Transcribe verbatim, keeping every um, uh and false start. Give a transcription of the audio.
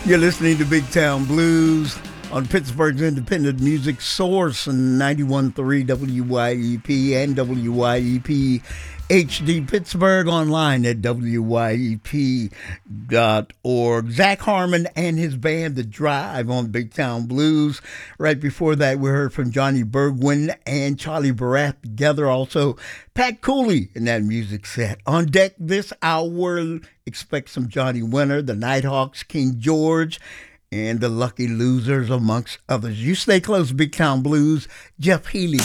You're listening to Big Town Blues on Pittsburgh's independent music source, ninety-one point three W Y E P and W Y E P H D Pittsburgh, online at W Y E P dot org. Zach Harmon and his band, The Drive, on Big Town Blues. Right before that, we heard from Johnny Bergwin and Charlie Barath together. Also, Pat Cooley in that music set. On deck this hour, expect some Johnny Winter, the Nighthawks, King George, and the Lucky Losers, amongst others. You stay close, Big Town Blues. Jeff Healy.